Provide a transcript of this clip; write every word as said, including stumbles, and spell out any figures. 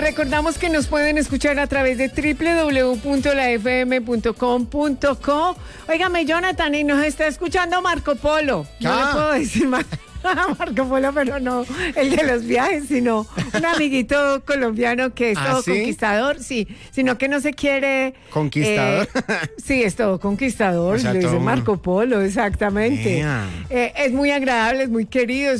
recordamos que nos pueden escuchar a través de doble u doble u doble u punto la f m punto com punto co. Óigame, Jonathan, y nos está escuchando Marco Polo. No Ah. le puedo decir más. Marco Polo, pero no el de los viajes, sino un amiguito colombiano que es ¿Ah, todo sí? conquistador, sí, sino que no se quiere... ¿Conquistador? eh, sí, es todo conquistador, O sea, lo dice todo- Marco Polo, exactamente. Vea. Eh, es muy agradable, es muy querido,